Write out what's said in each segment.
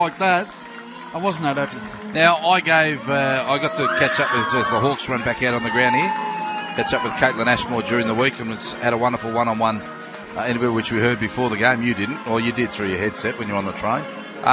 like that, I wasn't that happy. Now, I got to catch up with, as the Hawks run back out on the ground here, catch up with Caitlin Ashmore during the week, and had a wonderful one-on-one interview, which we heard before the game. You didn't, or you did through your headset when you were on the train.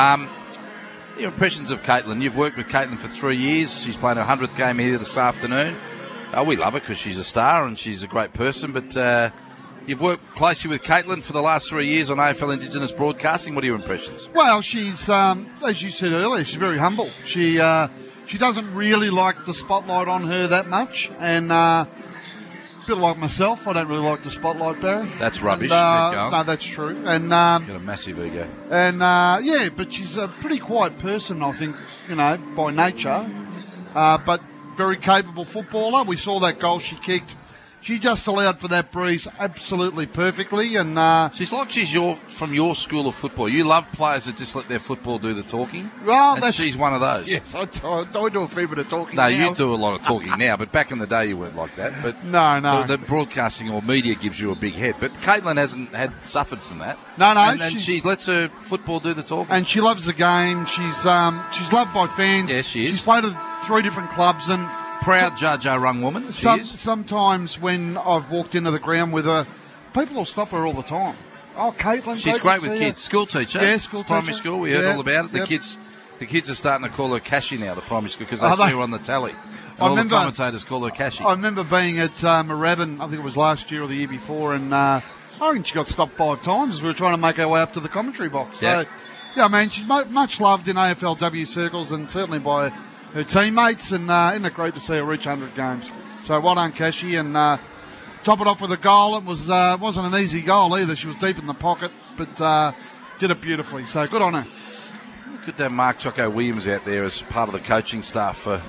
Your impressions of Caitlin. You've worked with Caitlin for 3 years. She's playing her 100th game here this afternoon. We love her because she's a star and she's a great person, but you've worked closely with Caitlin for the last 3 years on AFL Indigenous Broadcasting. What are your impressions? Well, she's, as you said earlier, she's very humble. She doesn't really like the spotlight on her that much, and a bit like myself, I don't really like the spotlight, Barry. That's rubbish. No, that's true. And got a massive ego. And but she's a pretty quiet person, I think, by nature, but very capable footballer. We saw that goal she kicked. She just allowed for that breeze absolutely perfectly, and she's like she's from your school of football. You love players that just let their football do the talking. Well, she's one of those. Yes, I do a fair bit of talking. No, now. you do a lot of talking now, but back in the day you weren't like that. But no, the broadcasting or media gives you a big head. But Caitlin hasn't suffered from that. No, and she lets her football do the talking. And she loves the game. She's loved by fans. Yes, she is. She's played at 3 different clubs and. Proud Jar Jar Rung woman. Sometimes when I've walked into the ground with her, people will stop her all the time. Oh, Caitlin. She's great with kids. School teacher. Yeah, school teacher. Primary school. We heard all about it. The kids are starting to call her Cashy now, the primary school, because they see her on the tally. And all the commentators call her Cashy. I remember being at Moorabbin, I think it was last year or the year before, and I think she got stopped 5 times as we were trying to make our way up to the commentary box. Yeah. So, yeah, I mean, she's much loved in AFLW circles and certainly by her teammates, and isn't it great to see her reach 100 games? So well done, Cashy, and top it off with a goal. It wasn't an easy goal either. She was deep in the pocket, but did it beautifully. So good on her. Good to have Mark Choco Williams out there as part of the coaching staff for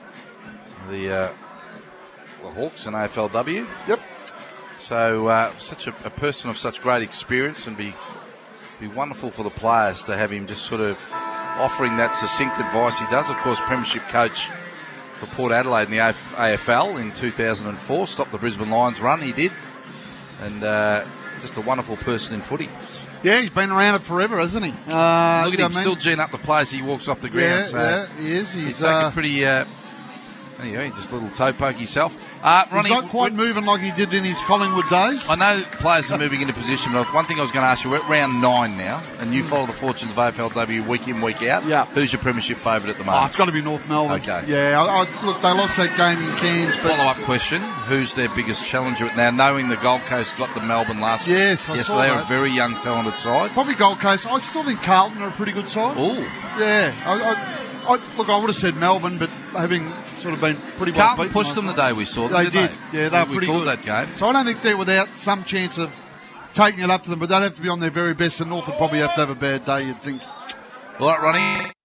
the Hawks and AFLW. Yep. So such a person of such great experience, and be wonderful for the players to have him just sort of offering that succinct advice. He does, of course, premiership coach for Port Adelaide in the AFL in 2004. Stopped the Brisbane Lions run, he did. And just a wonderful person in footy. Yeah, he's been around it forever, hasn't he? Look at him, still geeing up the players he walks off the ground. Yeah, he is. He's taking pretty... Anyway, just a little toe poke yourself. Ronnie, he's not quite moving like he did in his Collingwood days. I know players are moving into position, but one thing I was going to ask you, we're at round 9 now, and you follow the fortunes of AFLW week in, week out. Yeah. Who's your premiership favourite at the moment? It's got to be North Melbourne. Okay. Yeah, look, they lost that game in Cairns. Follow-up question, who's their biggest challenger? Now, knowing the Gold Coast got the Melbourne last week. Yes, I saw they're that. a very young, talented side. Probably Gold Coast. I still think Carlton are a pretty good side. Oh. Yeah. Look, I would have said Melbourne, but having sort of been pretty well Carlton beaten. pushed them the day we saw them, They did. they? Yeah, they were we pretty called good. that game. So I don't think they're without some chance of taking it up to them, but they'd have to be on their very best, and North would probably have to have a bad day, you'd think. All right, Ronnie.